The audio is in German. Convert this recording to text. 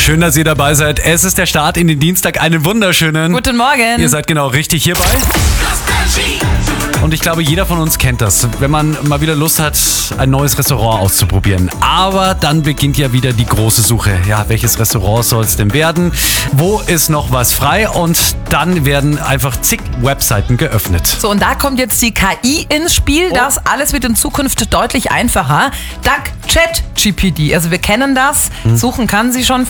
Schön, dass ihr dabei seid. Es ist der Start in den Dienstag. Einen wunderschönen. Guten Morgen. Ihr seid genau richtig hierbei. Und ich glaube, jeder von uns kennt das, wenn man mal wieder Lust hat, ein neues Restaurant auszuprobieren. Aber dann beginnt ja wieder die große Suche. Ja, welches Restaurant soll es denn werden? Wo ist noch was frei? Und dann werden einfach zig Webseiten geöffnet. So, und da kommt jetzt die KI ins Spiel. Das alles wird in Zukunft deutlich einfacher. Dank ChatGPT. Also wir kennen das. Suchen kann sie schon